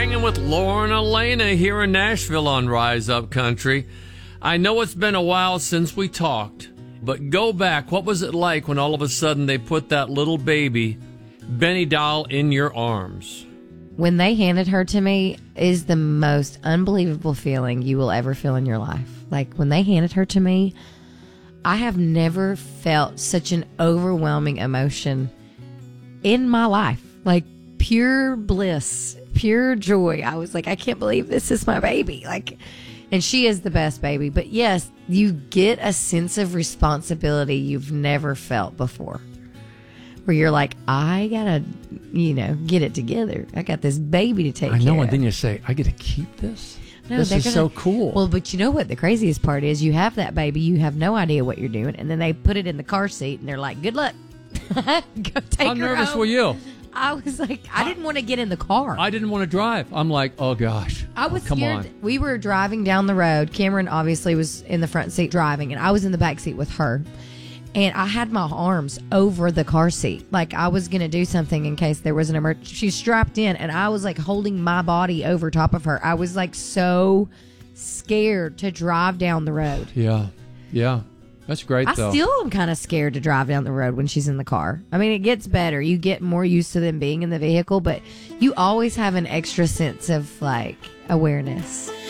hanging with Lauren Elena here in Nashville on Rise Up Country. I know it's been a while since we talked, but go back. What was it like when all of a sudden they put that little baby Benny doll in your arms? When they handed her to me is the most unbelievable feeling you will ever feel in your life. Like, when they handed her to me, I have never felt such an overwhelming emotion in my life. Like, pure bliss, pure joy. I was like, I can't believe this is my baby. Like, and she is the best baby. But yes, you get a sense of responsibility you've never felt before, where you're like, I gotta, get it together. I got this baby to take care of. I know, and then you say, I get to keep this? No, this is so cool. Well, but you know what the craziest part is? You have that baby, you have no idea what you're doing, and then they put it in the car seat, and they're like, good luck. Go take How her nervous home. were you? I was like, I didn't want to get in the car. I didn't want to drive. I'm like, oh, gosh. I was come scared. on. We were driving down the road. Cameron obviously was in the front seat driving, and I was in the back seat with her. And I had my arms over the car seat. Like, I was going to do something in case there was an emergency. She's strapped in, and I was like holding my body over top of her. I was like so scared to drive down the road. Yeah. That's great, though. I still am kind of scared to drive down the road when she's in the car. I mean, it gets better. You get more used to them being in the vehicle, but you always have an extra sense of, like, awareness.